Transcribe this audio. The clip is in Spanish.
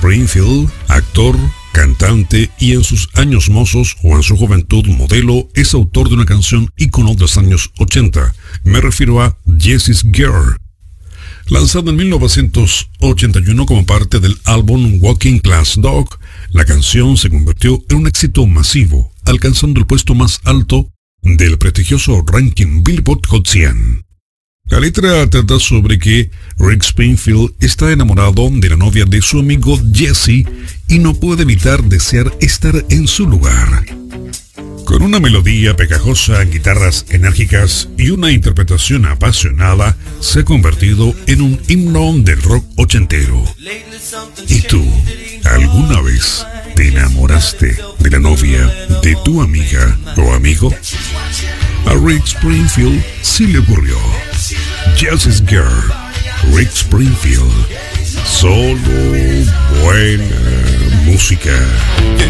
Springfield, actor, cantante y en sus años mozos o en su juventud modelo, es autor de una canción ícono de los años 80. Me refiero a Jesse's Girl. Lanzada en 1981 como parte del álbum Walking Class Dog, la canción se convirtió en un éxito masivo, alcanzando el puesto más alto del prestigioso ranking Billboard Hot 100. La letra trata sobre que Rick Springfield está enamorado de la novia de su amigo Jesse y no puede evitar desear estar en su lugar. Con una melodía pegajosa, guitarras enérgicas y una interpretación apasionada, se ha convertido en un himno del rock ochentero. ¿Y tú, alguna vez te enamoraste de la novia de tu amiga o amigo? A Rick Springfield sí le ocurrió. Jesse's Girl, Rick Springfield. Solo buena música.